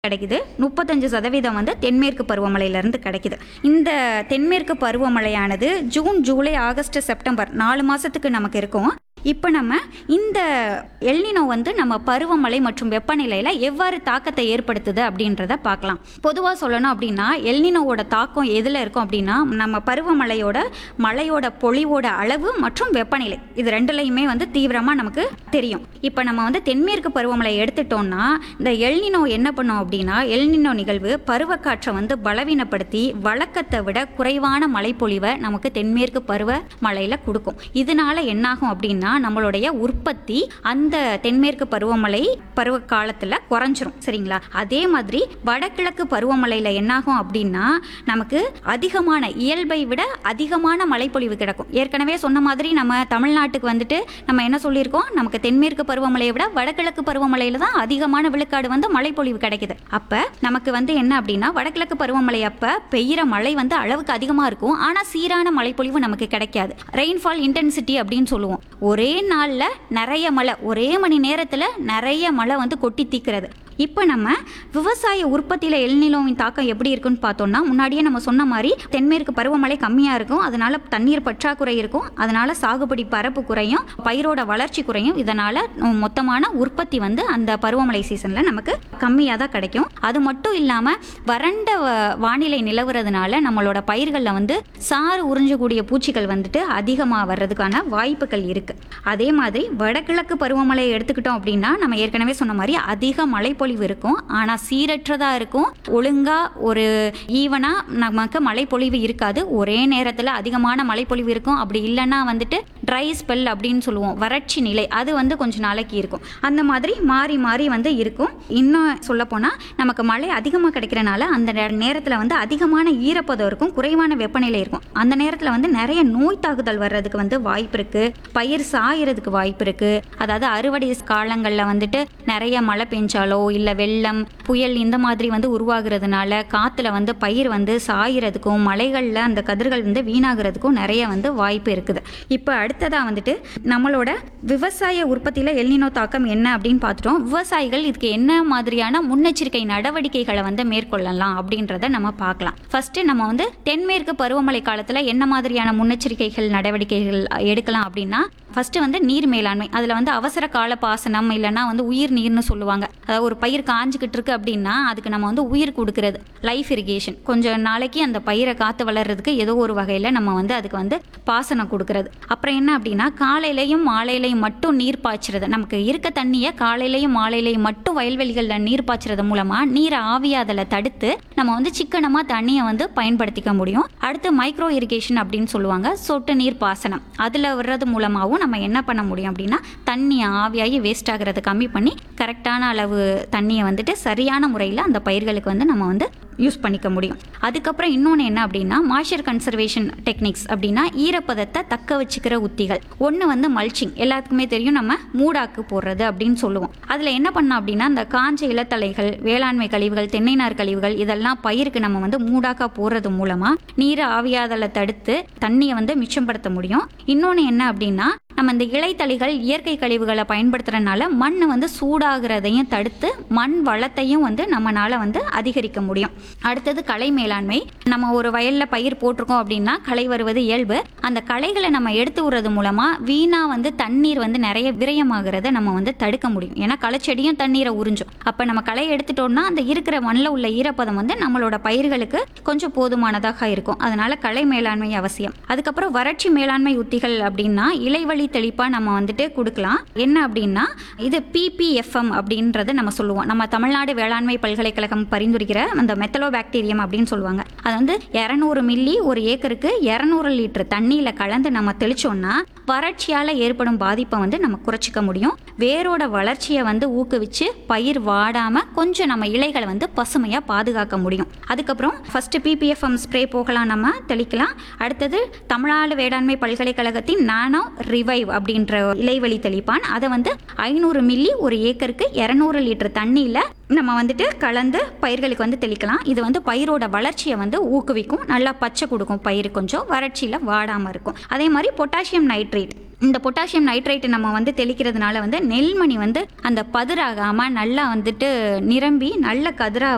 கிடைக்குது. 35% வந்து தென்மேற்கு பருவமழையிலிருந்து கிடைக்குது. இந்த தென்மேற்கு பருவமழையானது ஜூன், ஜூலை, ஆகஸ்ட், செப்டம்பர் 4 மாசத்துக்கு நமக்கு இருக்கும். இப்போ நம்ம இந்த எல்னினோ வந்து நம்ம பருவமழை மற்றும் வெப்பநிலையில் எவ்வாறு தாக்கத்தை ஏற்படுத்துது அப்படின்றத பார்க்கலாம். பொதுவாக சொல்லணும் அப்படின்னா எல்னினோவோட தாக்கம் எதில் இருக்கும் அப்படின்னா நம்ம மழையோட பொழிவோட அளவு மற்றும் வெப்பநிலை இது ரெண்டுலையுமே வந்து தீவிரமாக நமக்கு தெரியும். இப்போ நம்ம வந்து தென்மேற்கு பருவமழை எடுத்துட்டோம்னா இந்த எல்னினோ என்ன பண்ணும் அப்படின்னா எல்னினோ நிகழ்வு பருவக்காற்றை வந்து பலவீனப்படுத்தி வழக்கத்தை விட குறைவான மழைப்பொழிவை நமக்கு தென்மேற்கு பருவமழையில் கொடுக்கும். இதனால என்னாகும் அப்படின்னா நம்மளுடைய உற்பத்தி அந்த தென்மேற்கு பருவ காலத்துல குறைஞ்சிரும். சரிங்களா? அதே மாதிரி வடகிழக்கு பருவமழையில என்னாகும் அப்படின்னா நமக்கு அதிகமான இயல்பை விட அதிகமான மழைப்பொழிவு கிடைக்கும். ஏற்கனவே சொன்ன மாதிரி நம்ம தமிழ்நாட்டுக்கு வந்துட்டு நம்ம என்ன சொல்லியிருக்கோம், நமக்கு தென்மேற்கு பருவமழையை விட வடகிழக்கு பருவமழையில தான் அதிகமான விழுக்காடு வந்து மழைப்பொழிவு கிடைக்குது. அப்ப நமக்கு வந்து என்ன அப்படின்னா வடகிழக்கு பருவமழை அப்ப பெய்கிற மழை வந்து அளவுக்கு அதிகமா இருக்கும். ஆனா சீரான மழைப்பொழிவு நமக்கு கிடைக்காது. ரெயின்ஃபால் இன்டென்சிட்டி அப்படின்னு சொல்லுவோம். ஒரே நாள்ல நிறைய மழை, ஒரே மணி நேரத்துல நிறைய மழை வந்து கொட்டி தீக்கிறது. இப்போ நம்ம விவசாய உற்பத்தியில எல்னினோவின் தாக்கம் எப்படி இருக்குன்னு பார்த்தோம்னா முன்னாடியே நம்ம சொன்ன மாதிரி தென்மேற்கு பருவமழை கம்மியா இருக்கும். அதனால தண்ணீர் பற்றாக்குறை இருக்கும். அதனால சாகுபடி பரப்பு குறையும், பயிரோட வளர்ச்சி குறையும். இதனால மொத்தமான உற்பத்தி வந்து அந்த பருவமழை சீசன்ல நமக்கு கம்மியாக தான் கிடைக்கும். அது மட்டும் இல்லாம வறண்ட வானிலை நிலவுறதுனால நம்மளோட பயிர்களில் வந்து சாறு உறிஞ்சக்கூடிய பூச்சிகள் வந்துட்டு அதிகமாக வர்றதுக்கான வாய்ப்புகள் இருக்கு. அதே மாதிரி வடகிழக்கு பருவமழையை எடுத்துக்கிட்டோம் அப்படின்னா நம்ம ஏற்கனவே சொன்ன மாதிரி அதிக மழைப்பொழிவு இருக்கும். ஆனா சீரற்றதா இருக்கும். ஒழுங்கா ஒரு ஈவனா நமக்கு மழைப்பொழிவு இருக்காது. ஒரே நேரத்துல அதிகமான மழைப்பொழிவு இருக்கும். அப்படி இல்லைன்னா வந்துட்டு ட்ரை ஸ்பெல் அப்படின்னு சொல்லுவோம், வறட்சி நிலை, அது வந்து கொஞ்ச நாளைக்கு இருக்கும். அந்த மாதிரி மாறி மாறி வந்து இருக்கும். இன்னும் சொல்ல போனா நமக்கு மழை அதிகமாக கிடைக்கிறனால அந்த நேரத்துல வந்து அதிகமான ஈரப்பதம் இருக்கும், குறைவான வெப்பநிலை இருக்கும். அந்த நேரத்துல வந்து நிறைய நோய் தாக்குதல் வர்றதுக்கு வந்து வாய்ப்பு இருக்கு. பயிர் சாயறதுக்கு வாய்ப்பு இருக்கு. அதாவது அறுவடை காலங்கள்ல வந்துட்டு நிறைய மழை பெஞ்சாலோ இல்லை வெள்ளம், புயல் இந்த மாதிரி வந்து உருவாகிறதுனால காற்றுல வந்து பயிர் வந்து சாயிறதுக்கும் மலைகளில் அந்த கதிர்கள் வந்து வீணாகிறதுக்கும் நிறைய வந்து வாய்ப்பு இருக்குது. இப்போ அடுத்ததாக வந்துட்டு நம்மளோட விவசாய உற்பத்தியில் எல்னினோ தாக்கம் என்ன அப்படின்னு பார்த்துட்டோம். விவசாயிகள் இதுக்கு என்ன மாதிரியான முன்னெச்சரிக்கை நடவடிக்கைகளை வந்து மேற்கொள்ளலாம் அப்படின்றத நம்ம பார்க்கலாம். ஃபர்ஸ்ட் நம்ம வந்து தென்மேற்கு பருவமழை காலத்தில் என்ன மாதிரியான முன்னெச்சரிக்கைகள் நடவடிக்கைகள் எடுக்கலாம் அப்படின்னா ஃபர்ஸ்ட் வந்து நீர் மேலாண்மை. அதில் வந்து அவசர கால பாசனம் இல்லைன்னா வந்து உயிர் நீர்னு சொல்லுவாங்க. அதாவது ஒரு பயிர் காஞ்சிக்கிட்டு இருக்கு அப்படின்னா அதுக்கு நம்ம வந்து உயிர் கொடுக்கறது லைஃப் இரிகேஷன். கொஞ்சம் நாளைக்கு அந்த பயிரை காத்து வளர்றதுக்கு ஏதோ ஒரு வகையில் நம்ம வந்து அதுக்கு வந்து பாசனம் கொடுக்கறது. அப்புறம் என்ன அப்படின்னா காலையிலையும் மாலையிலையும் மட்டும் நீர் பாய்ச்சுறது. நமக்கு இருக்க தண்ணியை காலையிலையும் மாலையிலையும் மட்டும் வயல்வெளிகளில் நீர் பாய்ச்சுறது மூலமாக நீரை ஆவியாதலை தடுத்து நம்ம வந்து சிக்கனமாக தண்ணியை வந்து பயன்படுத்திக்க முடியும். அடுத்து மைக்ரோ இரிகேஷன் அப்படின்னு சொல்லுவாங்க, சொட்டு நீர் பாசனம். அதில் வர்றது மூலமாகவும் நம்ம என்ன பண்ண முடியும் அப்படின்னா தண்ணியை ஆவியாகி வேஸ்ட் ஆகிறத கம்மி பண்ணி கரெக்டான அளவு தண்ணியை வந்துட்டு சரியான முறையில் அந்த பயிர்களுக்கு வந்து நம்ம வந்து யூஸ் பண்ணிக்க முடியும். அதுக்கப்புறம் இன்னொன்று என்ன அப்படின்னா மாய்ஸ்சர் கன்சர்வேஷன் டெக்னிக்ஸ் அப்படின்னா ஈரப்பதத்தை தக்க வச்சுக்கிற உத்திகள். ஒன்று வந்து மல்ச்சிங், எல்லாத்துக்குமே தெரியும், நம்ம மூடாக்கு போடுறது அப்படின்னு சொல்லுவோம். அதில் என்ன பண்ணோம் அப்படின்னா இந்த காஞ்ச இலத்தலைகள், வேளாண்மை கழிவுகள், தென்னை நார் கழிவுகள் இதெல்லாம் பயிருக்கு நம்ம வந்து மூடாக்கா போடுறது மூலமாக நீரை ஆவியாதலை தடுத்து தண்ணியை வந்து மிச்சப்படுத்த முடியும். இன்னொன்று என்ன அப்படின்னா நம்ம இந்த இலைத்தளிகள் இயற்கை கழிவுகளை பயன்படுத்துறதுனால மண் வந்து சூடாகிறதையும் தடுத்து மண் வளத்தையும் வந்து நம்மளால வந்து அதிகரிக்க முடியும். அடுத்தது களை மேலாண்மை. நம்ம ஒரு வயல்ல பயிர் போட்டிருக்கோம் அப்படின்னா களை வருவது இயல்பு. அந்த களைகளை நம்ம எடுத்து விடுறது மூலமா வீணா வந்து தண்ணீர் வந்து நிறைய விரயமாகிறத நம்ம வந்து தடுக்க முடியும். ஏன்னா களைச்செடியும் தண்ணீரை உறிஞ்சும். அப்ப நம்ம களை எடுத்துட்டோம்னா அந்த இருக்கிற மண்ணில் உள்ள ஈரப்பதம் வந்து நம்மளோட பயிர்களுக்கு கொஞ்சம் போதுமானதாக இருக்கும். அதனால களை மேலாண்மை அவசியம். அதுக்கப்புறம் வறட்சி மேலாண்மை உத்திகள் அப்படின்னா இலைவழி தெளிப்பா நம்ம வந்துட்டு கொடுக்கலாம். என்ன அப்படின்னா இது PPFM அப்படின்றத நம்ம சொல்லுவோம். நம்ம தமிழ்நாடு வேளாண்மை பல்கலைக்கழகம் பரிந்துரைக்கிற அந்த மெத்தலோபாக்டீரியம் அப்படின்னு சொல்லுவாங்க. அது வந்து 200 மில்லி ஒரு ஏக்கருக்கு 200 லிட்டர் தண்ணியில கலந்து நம்ம தெளிச்சோம்னா வறட்சியால ஏற்படும் பாதிப்பை வந்து நம்ம குறைச்சிக்க முடியும். வேரோட வளர்ச்சியை வந்து ஊக்குவிச்சு பயிர் வாடாம கொஞ்சம் நம்ம இலைகளை வந்து பசுமையா பாதுகாக்க முடியும். அதுக்கப்புறம் ஃபர்ஸ்ட் PPFM ஸ்ப்ரே போகலாம், நம்ம தெளிக்கலாம். அடுத்தது தமிழ்நாடு வேளாண்மை பல்கலைக்கழகத்தின் நானோ ரிவைவ் அப்படின்ற இலைவழி தெளிப்பான். அதை வந்து 500 மில்லி ஒரு ஏக்கருக்கு 200 லிட்டர் தண்ணியில நம்ம வந்துட்டு கலந்து பயிர்களுக்கு வந்து தெளிக்கலாம். இது வந்து பயிரோட வளர்ச்சியை வந்து ஊக்குவிக்கும், நல்லா பச்சை கொடுக்கும், பயிர் கொஞ்சம் வறட்சியில வாடாம இருக்கும். அதே மாதிரி பொட்டாசியம் நைட்ரேட், இந்த பொட்டாசியம் நைட்ரேட் நம்ம வந்து தெளிக்கிறதுனால வந்து நெல்மணி வந்து அந்த பதிராகாம நல்லா வந்துட்டு நிரம்பி நல்ல கதிரா